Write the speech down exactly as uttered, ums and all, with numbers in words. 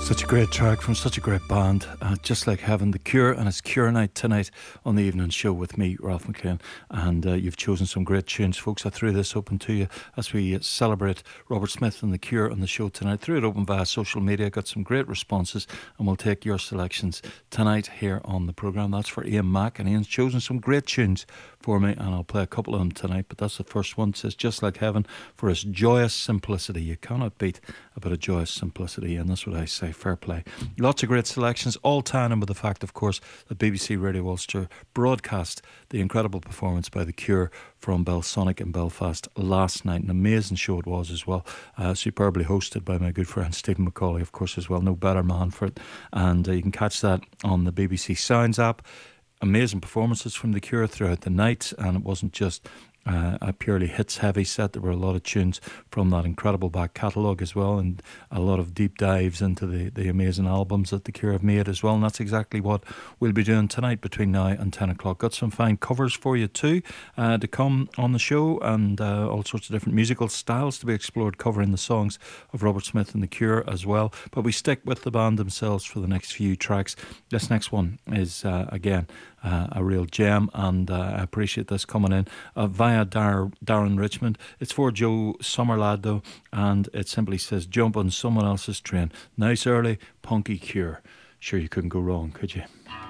Such a great track from such a great band, uh, just like having The Cure, and it's Cure Night tonight on the evening show with me, Ralph McLean, and uh, you've chosen some great tunes, folks. I threw this open to you as we uh, celebrate Robert Smith and The Cure on the show tonight. Threw it open via social media, got some great responses, and we'll take your selections tonight here on the programme. That's for Ian Mack, and Ian's chosen some great tunes for me, and I'll play a couple of them tonight, but that's the first one. It says Just Like Heaven for its joyous simplicity. You cannot beat a bit of joyous simplicity, and that's what I say. Fair play. Lots of great selections, all tying in with the fact, of course, that B B C Radio Ulster broadcast the incredible performance by The Cure from Belsonic in Belfast last night. An amazing show it was as well, uh, superbly hosted by my good friend Stephen McCauley, of course, as well. No better man for it. And uh, you can catch that on the B B C Sounds app. Amazing performances from The Cure throughout the night, and it wasn't just Uh, a purely hits heavy set. There were a lot of tunes from that incredible back catalogue as well, and a lot of deep dives into the, the amazing albums that The Cure have made as well, and that's exactly what we'll be doing tonight between now and ten o'clock. Got some fine covers for you too uh, to come on the show, and uh, all sorts of different musical styles to be explored, covering the songs of Robert Smith and The Cure as well. But we stick with the band themselves for the next few tracks. This next one is uh, again uh, a real gem, and uh, I appreciate this coming in uh, via Dar- Darren Richmond. It's for Joe Summerlad though, and it simply says jump on someone else's train. Nice early punky Cure. Sure, you couldn't go wrong, could you?